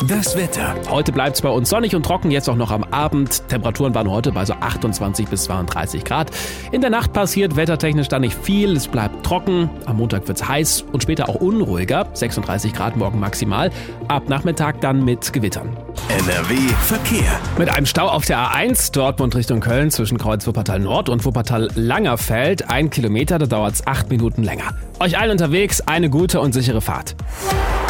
Das Wetter. Heute bleibt es bei uns sonnig und trocken, jetzt auch noch am Abend. Temperaturen waren heute bei so 28 bis 32 Grad. In der Nacht passiert wettertechnisch da nicht viel, es bleibt trocken. Am Montag wird es heiß und später auch unruhiger, 36 Grad morgen maximal. Ab Nachmittag dann mit Gewittern. NRW Verkehr. Mit einem Stau auf der A1 Dortmund Richtung Köln zwischen Kreuz Wuppertal Nord und Wuppertal Langerfeld. 1 Kilometer, da dauert es 8 Minuten länger. Euch allen unterwegs eine gute und sichere Fahrt.